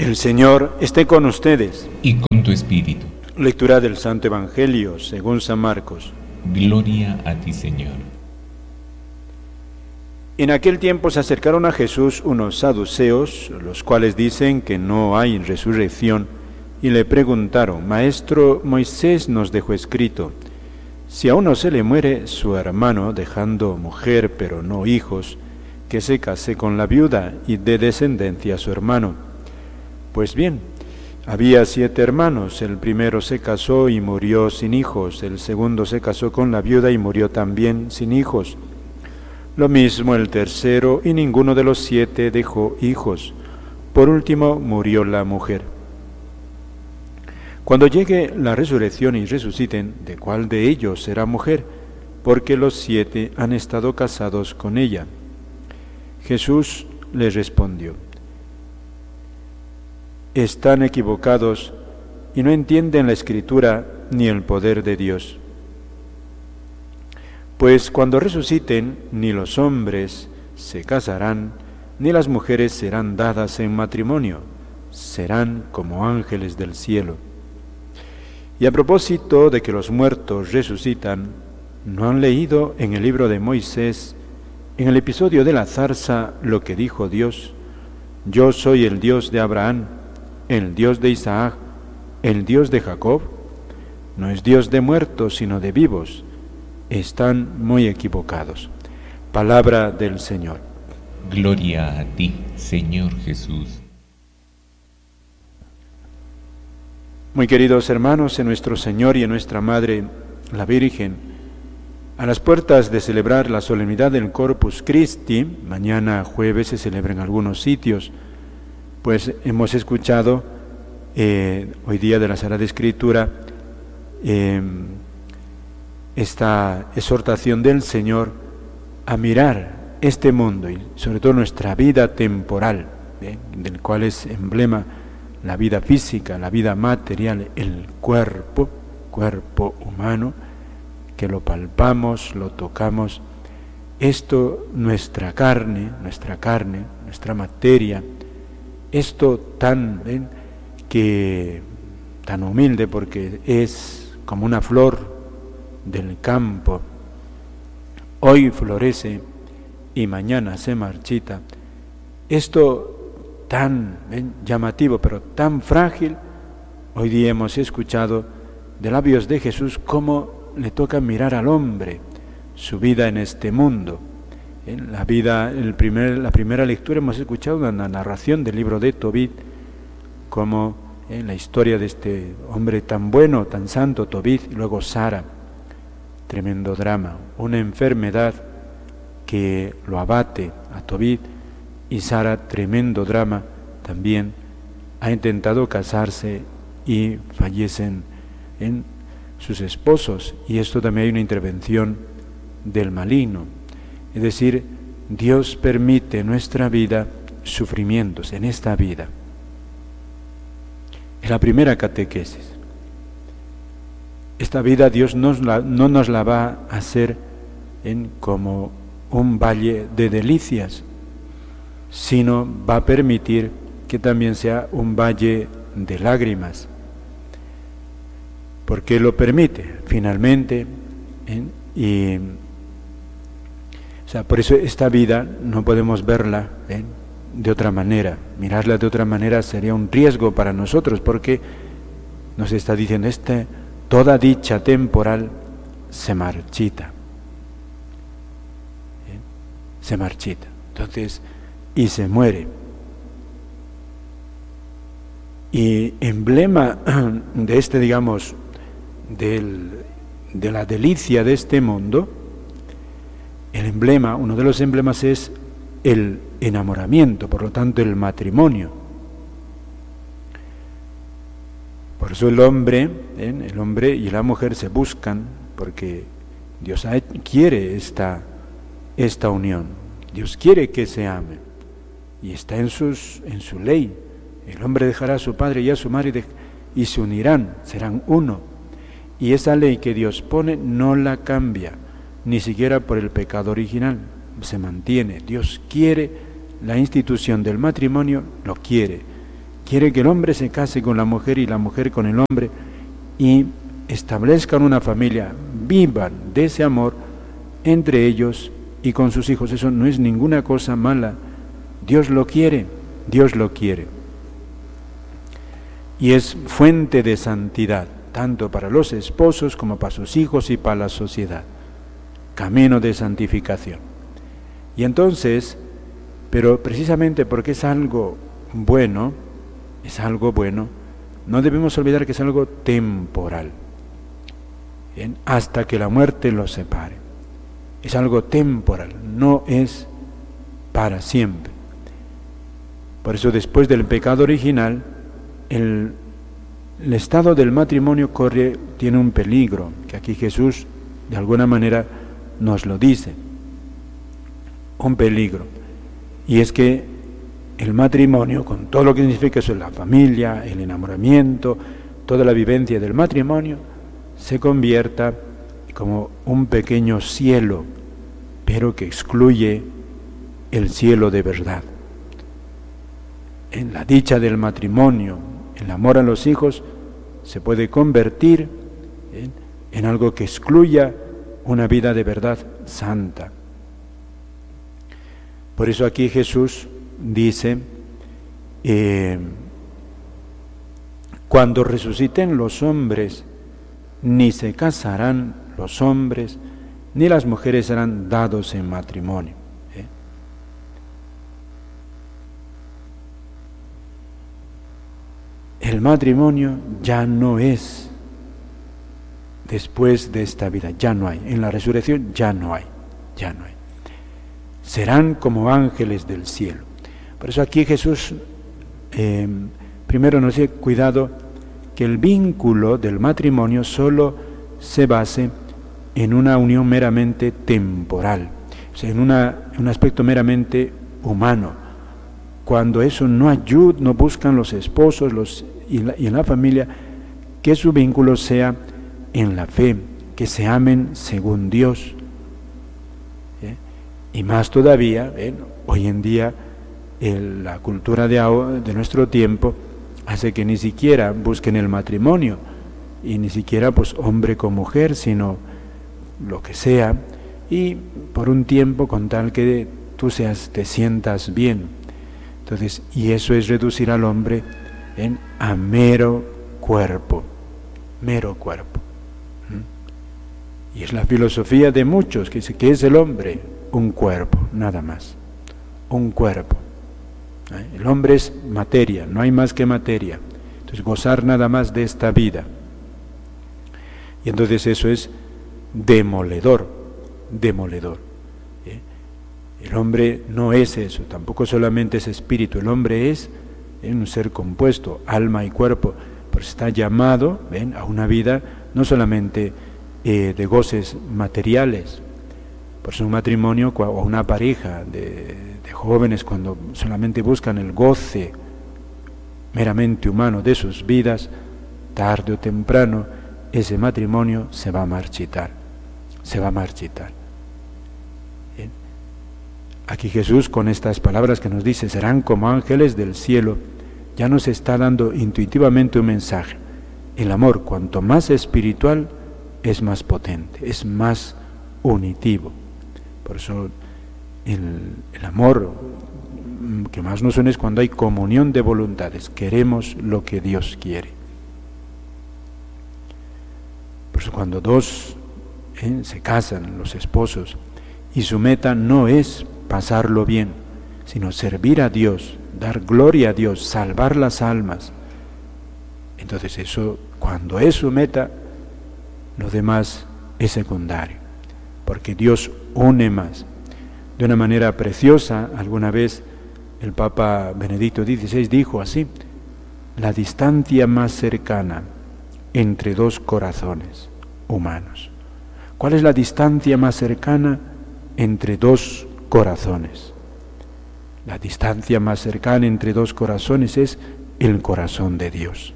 El Señor esté con ustedes. Y con tu espíritu. Lectura del Santo Evangelio según San Marcos. Gloria a ti, Señor. En aquel tiempo se acercaron a Jesús unos saduceos, los cuales dicen que no hay resurrección, y le preguntaron: Maestro, Moisés nos dejó escrito: si a uno se le muere su hermano, dejando mujer pero no hijos, que se case con la viuda y dé descendencia a su hermano. Pues bien, había 7 hermanos, el primero se casó y murió sin hijos, el segundo se casó con la viuda y murió también sin hijos. Lo mismo el tercero, y ninguno de los 7 dejó hijos. Por último murió la mujer. Cuando llegue la resurrección y resuciten, ¿de cuál de ellos será mujer? Porque los 7 han estado casados con ella. Jesús les respondió: están equivocados y no entienden la Escritura ni el poder de Dios. Pues cuando resuciten, ni los hombres se casarán, ni las mujeres serán dadas en matrimonio, serán como ángeles del cielo. Y a propósito de que los muertos resucitan, ¿no han leído en el libro de Moisés, en el episodio de la zarza, lo que dijo Dios? Yo soy el Dios de Abraham, el Dios de Isaac, el Dios de Jacob. No es Dios de muertos, sino de vivos. Están muy equivocados. Palabra del Señor. Gloria a ti, Señor Jesús. Muy queridos hermanos, en nuestro Señor y en nuestra Madre, la Virgen, a las puertas de celebrar la solemnidad del Corpus Christi, mañana jueves se celebra en algunos sitios, pues hemos escuchado hoy día de la Sagrada Escritura esta exhortación del Señor a mirar este mundo y sobre todo nuestra vida temporal, del cual es emblema la vida física, la vida material, el cuerpo humano, que lo palpamos, lo tocamos. Esto, nuestra carne, nuestra materia, esto tan humilde, porque es como una flor del campo, hoy florece y mañana se marchita. Esto tan llamativo, pero tan frágil, hoy día hemos escuchado de labios de Jesús cómo le toca mirar al hombre, su vida en este mundo. En la primera lectura hemos escuchado una narración del libro de Tobit, como en la historia de este hombre tan bueno, tan santo, Tobit, y luego Sara. Tremendo drama, una enfermedad que lo abate a Tobit, y Sara, tremendo drama también, ha intentado casarse y fallecen en sus esposos, y esto también hay una intervención del maligno. Es decir, Dios permite en nuestra vida sufrimientos, en esta vida. Es la primera catequesis. Esta vida Dios no nos la va a hacer como un valle de delicias, sino va a permitir que también sea un valle de lágrimas. ¿Por qué lo permite? Finalmente, por eso esta vida no podemos verla de otra manera. Mirarla de otra manera sería un riesgo para nosotros, porque nos está diciendo toda dicha temporal se marchita. Se marchita. Entonces, y se muere. Y emblema de de la delicia de este mundo, uno de los emblemas es el enamoramiento, por lo tanto el matrimonio. Por eso el hombre y la mujer se buscan, porque Dios quiere esta unión. Dios quiere que se amen, y está en su ley. El hombre dejará a su padre y a su madre y se unirán, serán uno. Y esa ley que Dios pone no la cambia, ni siquiera por el pecado original, se mantiene. Dios quiere la institución del matrimonio, lo quiere quiere que el hombre se case con la mujer y la mujer con el hombre y establezcan una familia, vivan de ese amor entre ellos y con sus hijos. Eso no es ninguna cosa mala. Dios lo quiere, Dios lo quiere. Y es fuente de santidad, tanto para los esposos como para sus hijos y para la sociedad. Camino de santificación. Y entonces, pero precisamente porque es algo bueno, no debemos olvidar que es algo temporal. ¿Bien? Hasta que la muerte los separe. Es algo temporal, no es para siempre. Por eso después del pecado original, el estado del matrimonio tiene un peligro, que aquí Jesús de alguna manera nos lo dice. Un peligro. Y es que el matrimonio, con todo lo que significa eso, la familia, el enamoramiento, toda la vivencia del matrimonio, se convierta como un pequeño cielo, pero que excluye el cielo de verdad. En la dicha del matrimonio, el amor a los hijos, se puede convertir en algo que excluya una vida de verdad santa. Por eso aquí Jesús dice, cuando resuciten los hombres, ni se casarán los hombres, ni las mujeres serán dados en matrimonio. El matrimonio ya no es después de esta vida, ya no hay. En la resurrección ya no hay. Serán como ángeles del cielo. Por eso aquí Jesús primero nos dice, cuidado, que el vínculo del matrimonio solo se base en una unión meramente temporal, o sea, en un aspecto meramente humano. Cuando eso no ayuda, no buscan los esposos y en la familia, que su vínculo sea en la fe, que se amen según Dios. Y más todavía, hoy en día la cultura de nuestro tiempo hace que ni siquiera busquen el matrimonio, y ni siquiera pues hombre con mujer, sino lo que sea, y por un tiempo con tal que tú te sientas bien. Entonces, y eso es reducir al hombre a mero cuerpo. Y es la filosofía de muchos, que dice, ¿qué es el hombre? Un cuerpo, nada más. Un cuerpo. El hombre es materia, no hay más que materia. Entonces, gozar nada más de esta vida. Y entonces eso es demoledor. El hombre no es eso, tampoco solamente es espíritu. El hombre es un ser compuesto, alma y cuerpo, pero está llamado a una vida no solamente de goces materiales. Por eso un matrimonio o una pareja de jóvenes, cuando solamente buscan el goce meramente humano de sus vidas, tarde o temprano ese matrimonio se va a marchitar. Aquí Jesús, con estas palabras que nos dice, serán como ángeles del cielo, ya nos está dando intuitivamente un mensaje. El amor, cuanto más espiritual, es más potente, es más unitivo. Por eso el amor que más nos une es cuando hay comunión de voluntades, queremos lo que Dios quiere. Por eso cuando dos se casan, los esposos, y su meta no es pasarlo bien, sino servir a Dios, dar gloria a Dios, salvar las almas. Entonces eso, cuando es su meta, lo demás es secundario, porque Dios une más. De una manera preciosa, alguna vez el Papa Benedicto XVI dijo así: la distancia más cercana entre dos corazones humanos. ¿Cuál es la distancia más cercana entre dos corazones? La distancia más cercana entre dos corazones es el corazón de Dios.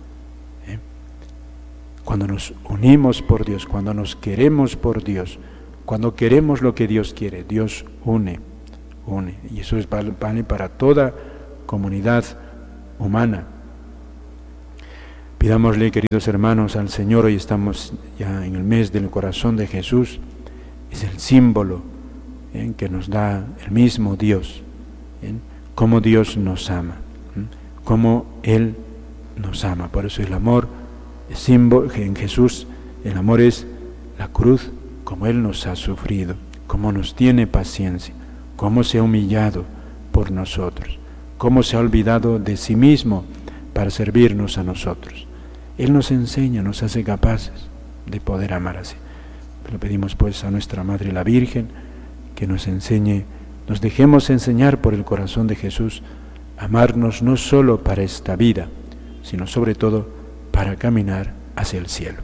Cuando nos unimos por Dios, cuando nos queremos por Dios, cuando queremos lo que Dios quiere, Dios une. Y eso vale para toda comunidad humana. Pidámosle, queridos hermanos, al Señor, hoy estamos ya en el mes del corazón de Jesús, es el símbolo que nos da el mismo Dios, cómo Dios nos ama, cómo Él nos ama. Por eso el amor es símbolo, en Jesús el amor es la cruz, como Él nos ha sufrido, cómo nos tiene paciencia, cómo se ha humillado por nosotros, cómo se ha olvidado de sí mismo para servirnos a nosotros. Él nos enseña, nos hace capaces de poder amar así. Le pedimos pues a nuestra Madre la Virgen que nos enseñe, nos dejemos enseñar por el corazón de Jesús a amarnos no solo para esta vida, sino sobre todo para caminar hacia el cielo.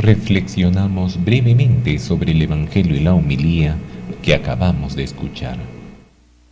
Reflexionamos brevemente sobre el Evangelio y la homilía que acabamos de escuchar.